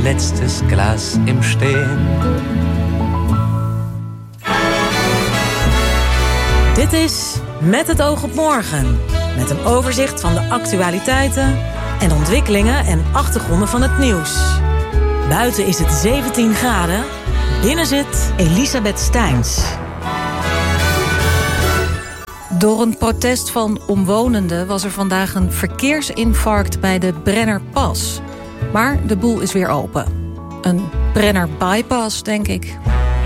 letztes Glas im Stehen. Dit is Met het oog op morgen. Met een overzicht van de actualiteiten en ontwikkelingen en achtergronden van het nieuws. Buiten is het 17 graden. Binnen zit Elisabeth Steins. Door een protest van omwonenden was er vandaag een verkeersinfarct bij de Brennerpas. Maar de boel is weer open. Een Brenner bypass, denk ik.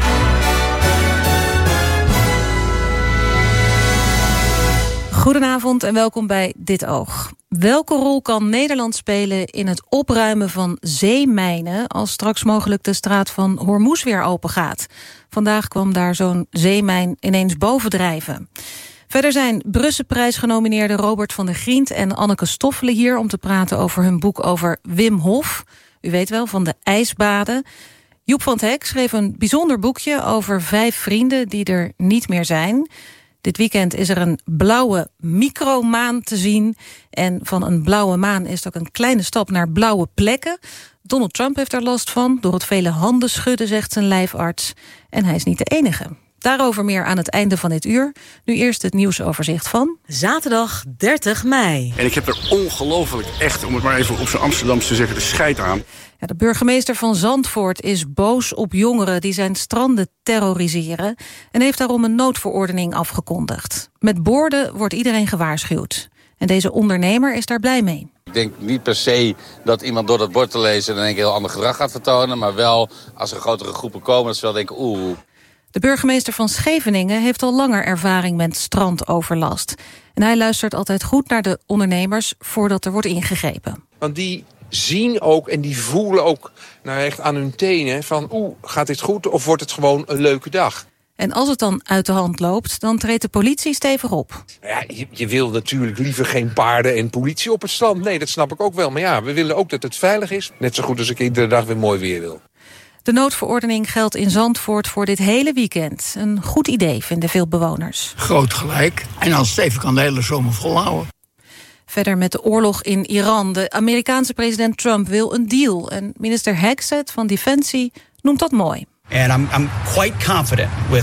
Goedenavond en welkom bij Dit Oog. Welke rol kan Nederland spelen in het opruimen van zeemijnen als straks mogelijk de straat van Hormuz weer open gaat? Vandaag kwam daar zo'n zeemijn ineens bovendrijven. Verder zijn Brusselprijs-genomineerde Robert van der Grient en Anneke Stoffelen hier om te praten over hun boek over Wim Hof. U weet wel, van de ijsbaden. Joep van 't Hek schreef een bijzonder boekje over 5 vrienden die er niet meer zijn. Dit weekend is er een blauwe micromaan te zien. En van een blauwe maan is het ook een kleine stap naar blauwe plekken. Donald Trump heeft er last van door het vele handen schudden, zegt zijn lijfarts. En hij is niet de enige. Daarover meer aan het einde van dit uur. Nu eerst het nieuwsoverzicht van zaterdag 30 mei. En ik heb er ongelooflijk echt, om het maar even op zijn Amsterdamse te zeggen, de scheid aan. Ja, de burgemeester van Zandvoort is boos op jongeren die zijn stranden terroriseren en heeft daarom een noodverordening afgekondigd. Met borden wordt iedereen gewaarschuwd. En deze ondernemer is daar blij mee. Ik denk niet per se dat iemand door dat bord te lezen in één keer heel ander gedrag gaat vertonen, maar wel als er grotere groepen komen, dat ze wel denken oeh. De burgemeester van Scheveningen heeft al langer ervaring met strandoverlast. En hij luistert altijd goed naar de ondernemers voordat er wordt ingegrepen. Want die zien ook en die voelen ook echt aan hun tenen van gaat dit goed of wordt het gewoon een leuke dag? En als het dan uit de hand loopt, dan treedt de politie stevig op. Ja, je wil natuurlijk liever geen paarden en politie op het strand. Nee, dat snap ik ook wel. Maar ja, we willen ook dat het veilig is. Net zo goed als ik iedere dag weer mooi weer wil. De noodverordening geldt in Zandvoort voor dit hele weekend. Een goed idee, vinden veel bewoners. Groot gelijk. En als het even kan de hele zomer volhouden. Verder met de oorlog in Iran. De Amerikaanse president Trump wil een deal. En minister Hexet van Defensie noemt dat mooi. And I'm quite confident with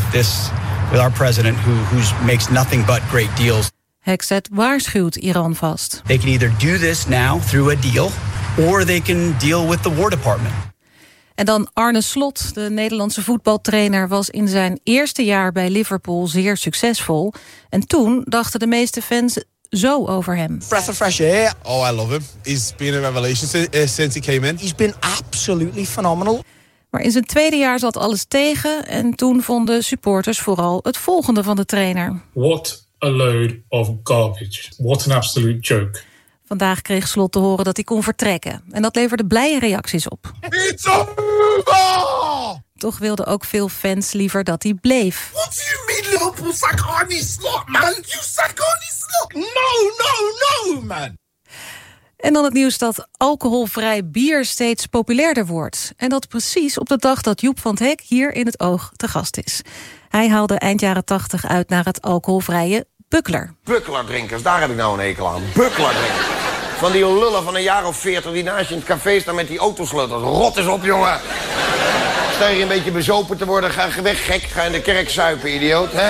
our president who makes nothing but great deals. Hexet waarschuwt Iran vast. They can either do this now through a deal or they can deal with the War Department. En dan Arne Slot, de Nederlandse voetbaltrainer, was in zijn eerste jaar bij Liverpool zeer succesvol. En toen dachten de meeste fans zo over hem. Breath of fresh air. Oh, I love him. He's been a revelation since he came in. He's been absolutely phenomenal. Maar in zijn tweede jaar zat alles tegen en toen vonden supporters vooral het volgende van de trainer. What a load of garbage. What an absolute joke. Vandaag kreeg Slot te horen dat hij kon vertrekken. En dat leverde blije reacties op. It's over! Toch wilden ook veel fans liever dat hij bleef. What do you mean Liverpool sack Arne Slot, man? You sack Arne Slot? No, man! En dan het nieuws dat alcoholvrij bier steeds populairder wordt. En dat precies op de dag dat Joep van 't Hek hier in het Oog te gast is. Hij haalde eind jaren 80 uit naar het alcoholvrije Buckler. Buckler-drinkers, daar heb ik nou een hekel aan. Buckler-drinkers. Van die lullen van een jaar of 40 die naast je in het café staan met die autosleutels. Rot eens op, jongen. Sta je een beetje bezopen te worden, ga weg, gek. Ga in de kerk zuipen, idioot, hè?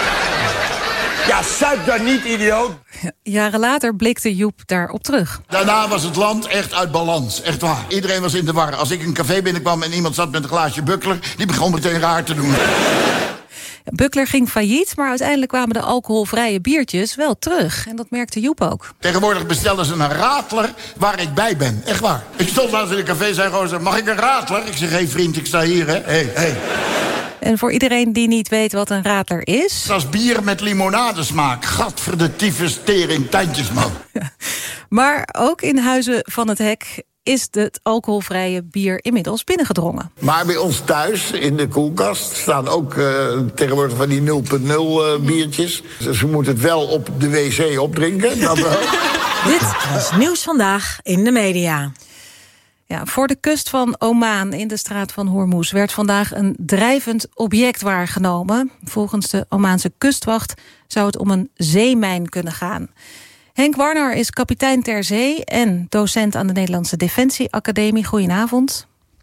Ja, zuip daar niet, idioot. Jaren later blikte Joep daarop terug. Daarna was het land echt uit balans, echt waar. Iedereen was in de war. Als ik een café binnenkwam en iemand zat met een glaasje Buckler, die begon meteen raar te doen. Buckler ging failliet, maar uiteindelijk kwamen de alcoholvrije biertjes wel terug. En dat merkte Joep ook. Tegenwoordig bestellen ze een radler waar ik bij ben. Echt waar. Ik stond laatst in een café en zei gewoon, mag ik een radler? Ik zeg, hey vriend, ik sta hier, hè. Hey. En voor iedereen die niet weet wat een radler is... Dat is bier met limonadesmaak. Gadverde tyfus tering tandjes, man. Maar ook in Huizen van 't Hek is het alcoholvrije bier inmiddels binnengedrongen. Maar bij ons thuis, in de koelkast, staan ook tegenwoordig van die 0.0 biertjes. Dus we moeten het wel op de wc opdrinken. Dat wel. Dit was Nieuws Vandaag in de media. Ja, voor de kust van Oman in de straat van Hormuz werd vandaag een drijvend object waargenomen. Volgens de Omaanse kustwacht zou het om een zeemijn kunnen gaan. Henk Warner is kapitein ter zee en docent aan de Nederlandse Defensieacademie. Goedenavond.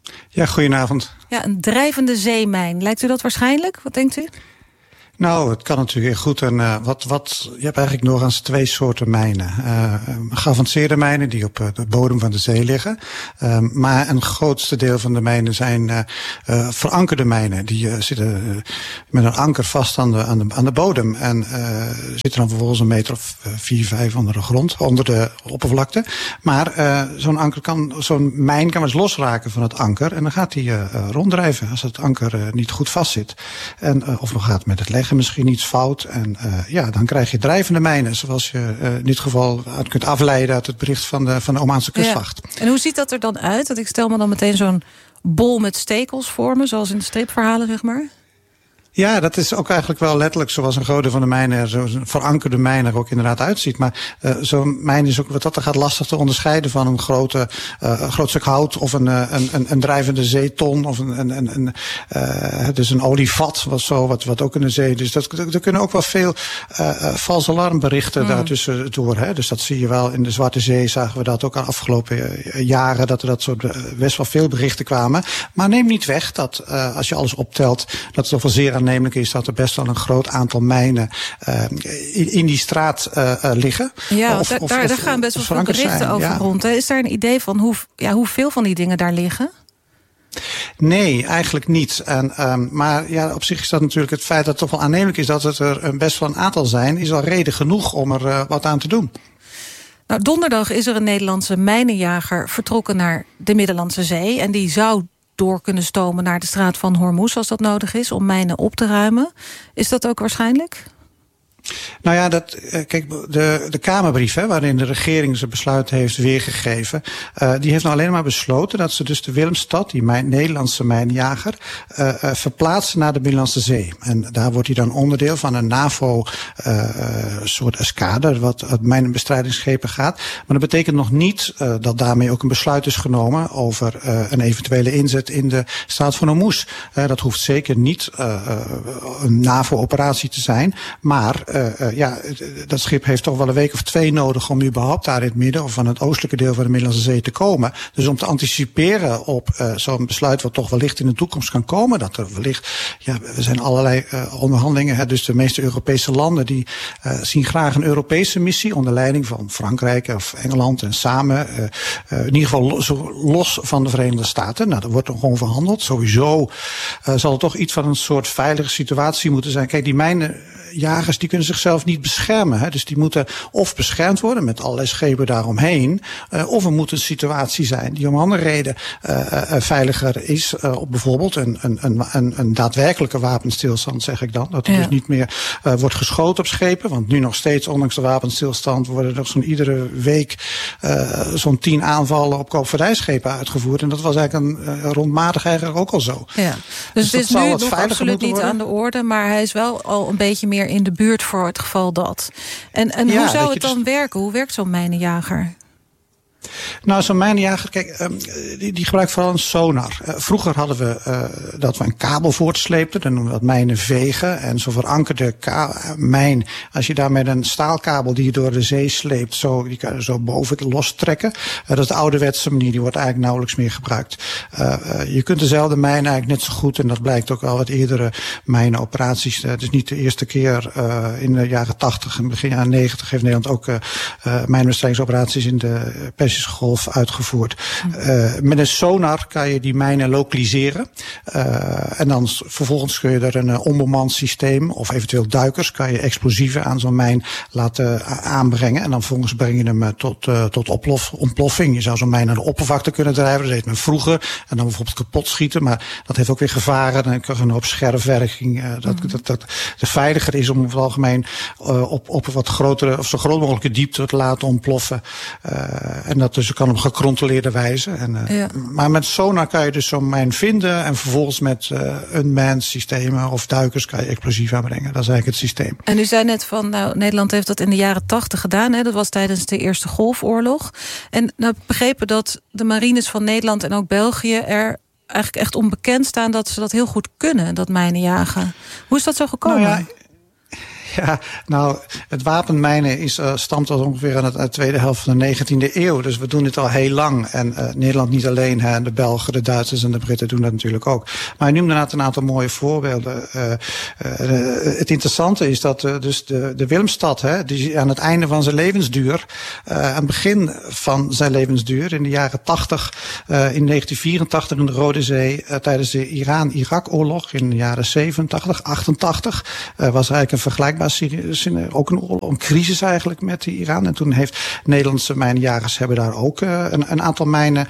Ja, goedenavond. Ja, een drijvende zeemijn. Lijkt u dat waarschijnlijk? Wat denkt u? Nou, het kan natuurlijk heel goed. En je hebt eigenlijk nog eens 2 soorten mijnen. Geavanceerde mijnen die op de bodem van de zee liggen. Maar een grootste deel van de mijnen zijn verankerde mijnen. Die zitten met een anker vast aan de bodem. En zitten dan vervolgens een meter of 4, 5 onder de grond, onder de oppervlakte. Maar zo'n mijn kan wel eens losraken van het anker. En dan gaat die ronddrijven als het anker niet goed vastzit. Of nog gaat met het leggen misschien iets fout. En dan krijg je drijvende mijnen. Zoals je in dit geval kunt afleiden uit het bericht van de Omaanse kustwacht. Ja. En hoe ziet dat er dan uit? Want ik stel me dan meteen zo'n bol met stekels voor me, zoals in de stripverhalen, zeg maar. Ja, dat is ook eigenlijk wel letterlijk zoals een grote van de mijnen, zo'n verankerde mijn er ook inderdaad uitziet. Maar zo'n mijn is ook wat dat er gaat lastig te onderscheiden van een groot stuk hout of een drijvende zeeton of dus een olievat wat ook in de zee. Dus er kunnen ook wel veel valse alarmberichten daartussen door. Hè. Dus dat zie je wel in de Zwarte Zee, zagen we dat ook al afgelopen jaren, dat er dat soort best wel veel berichten kwamen. Maar neem niet weg dat als je alles optelt, dat het toch wel zeer aannemelijk is dat er best wel een groot aantal mijnen in die straat liggen. Ja, daar gaan best wel veel berichten over rond. Is daar een idee van hoeveel van die dingen daar liggen? Nee, eigenlijk niet. Maar op zich is dat natuurlijk het feit dat het toch wel aannemelijk is dat het er best wel een aantal zijn, is al reden genoeg om er wat aan te doen. Nou, donderdag is er een Nederlandse mijnenjager vertrokken naar de Middellandse Zee. En die zou door kunnen stomen naar de straat van Hormuz als dat nodig is om mijnen op te ruimen. Is dat ook waarschijnlijk? Nou ja, kijk, de Kamerbrief, waarin de regering zijn besluit heeft weergegeven, die heeft nou alleen maar besloten dat ze dus de Willemstad, die Nederlandse mijnenjager, verplaatsen naar de Middellandse Zee. En daar wordt hij dan onderdeel van een NAVO soort eskade, wat uit mijnenbestrijdingsschepen gaat. Maar dat betekent nog niet dat daarmee ook een besluit is genomen over een eventuele inzet in de straat van Hormuz. Dat hoeft zeker niet een NAVO-operatie te zijn, maar dat schip heeft toch wel een week of 2 nodig om überhaupt daar in het midden of van het oostelijke deel van de Middellandse Zee te komen. Dus om te anticiperen op zo'n besluit wat toch wellicht in de toekomst kan komen, dat er wellicht, er zijn allerlei onderhandelingen, dus de meeste Europese landen die zien graag een Europese missie onder leiding van Frankrijk of Engeland en samen, in ieder geval los van de Verenigde Staten. Nou, daar wordt er gewoon verhandeld. Sowieso zal het toch iets van een soort veilige situatie moeten zijn. Kijk, die mijnenjagers die kunnen zichzelf niet beschermen. Hè? Dus die moeten of beschermd worden met allerlei schepen daaromheen, of er moet een situatie zijn die om andere reden veiliger is. Op bijvoorbeeld een daadwerkelijke wapenstilstand, zeg ik dan. Dat er dus niet meer wordt geschoten op schepen. Want nu nog steeds, ondanks de wapenstilstand, worden er zo'n iedere week zo'n 10 aanvallen op koopvaardijschepen uitgevoerd. En dat was eigenlijk rondmatig eigenlijk ook al zo. Ja. Dus het is nu nog absoluut niet aan de orde, maar hij is wel al een beetje meer in de buurt voor het geval dat. En hoe zou het dan werken? Hoe werkt zo'n mijnenjager? Nou, zo'n mijnenjager, kijk, die gebruikt vooral een sonar. Vroeger hadden we dat we een kabel voortsleepten, dan noemen we dat mijnen vegen. En zo'n verankerde mijn, als je daar met een staalkabel die je door de zee sleept, die kan je zo boven lostrekken. Dat is de ouderwetse manier, die wordt eigenlijk nauwelijks meer gebruikt. Je kunt dezelfde mijn eigenlijk net zo goed, en dat blijkt ook al uit eerdere mijnenoperaties. Het is niet de eerste keer in de jaren 80 en begin jaren 90 heeft Nederland ook mijnenbestrijdingsoperaties in de Persische Golf uitgevoerd. Met een sonar kan je die mijnen lokaliseren. En dan vervolgens kun je er een onbemand systeem of eventueel duikers, kan je explosieven aan zo'n mijn laten aanbrengen. En dan vervolgens breng je hem tot ontploffing. Je zou zo'n mijn naar de oppervlakte kunnen drijven. Dat deed men vroeger. En dan bijvoorbeeld kapot schieten. Maar dat heeft ook weer gevaren. Dan krijg je een hoop scherfwerking. Dat het veiliger is om over het algemeen op een wat grotere of zo groot mogelijke diepte te laten ontploffen. En dat dus kan op gecontroleerde wijze. Maar met sonar kan je dus zo'n mijn vinden en vervolgens met unmanned systemen of duikers kan je explosief aanbrengen. Dat is eigenlijk het systeem. En u zei net van, Nederland heeft dat in de jaren 80 gedaan. Hè? Dat was tijdens de Eerste Golfoorlog. En nou begrepen dat de marines van Nederland en ook België er eigenlijk echt onbekend staan dat ze dat heel goed kunnen, dat mijnenjagen. Hoe is dat zo gekomen? Nou Ja, nou, het wapenmijnen stamt al ongeveer aan de tweede helft van de 19e eeuw. Dus we doen dit al heel lang. En Nederland niet alleen, hè, de Belgen, de Duitsers en de Britten doen dat natuurlijk ook. Maar je noemde inderdaad een aantal mooie voorbeelden. Het interessante is dat dus de Willemstad, hè, die aan het einde van zijn levensduur, aan het begin van zijn levensduur, in de jaren 80, in 1984 in de Rode Zee, tijdens de Iran-Irak-oorlog in de jaren 87, 88, was eigenlijk een vergelijkbaar ook een crisis eigenlijk met Iran. En toen heeft Nederlandse mijnenjagers hebben daar ook een aantal mijnen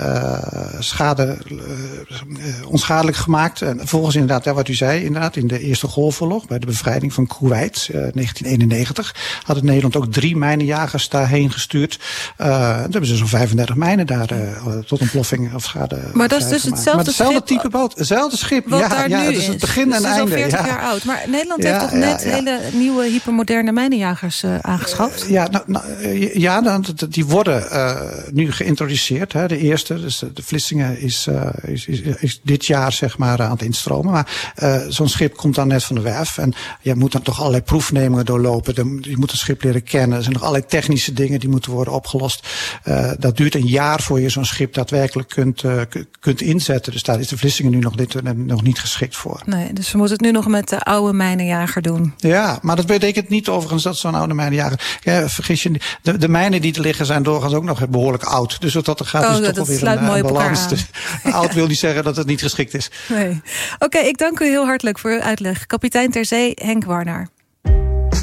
onschadelijk gemaakt. En vervolgens inderdaad, wat u zei, inderdaad, in de Eerste Golfoorlog, bij de bevrijding van Kuwait, 1991, had het Nederland ook 3 mijnenjagers daarheen gestuurd. Toen hebben ze zo'n 35 mijnen daar tot ontploffing of schade. Maar dat is dus hetzelfde type boot, hetzelfde schip. Wat daar nu dus het begin en is einde. Al 40 jaar oud. Maar Nederland heeft toch net hele nieuwe hypermoderne mijnenjagers aangeschaft? Die worden nu geïntroduceerd. Hè. De eerste, dus de Vlissingen, is dit jaar zeg maar aan het instromen. Maar zo'n schip komt dan net van de werf. En je moet dan toch allerlei proefnemingen doorlopen. Je moet een schip leren kennen. Er zijn nog allerlei technische dingen die moeten worden opgelost. Dat duurt een jaar voor je zo'n schip daadwerkelijk kunt inzetten. Dus daar is de Vlissingen nu nog niet geschikt voor. Nee, dus we moeten het nu nog met de oude mijnenjager doen. Ja, maar dat betekent niet overigens dat zo'n oude mijnenjager... Ja, vergis je niet, de mijnen die er liggen zijn doorgaans ook nog behoorlijk oud. Dus wat dat er gaat is toch wel weer een balans. Oud wil niet zeggen dat het niet geschikt is. Nee. Oké, ik dank u heel hartelijk voor uw uitleg. Kapitein ter Zee, Henk Warnaar.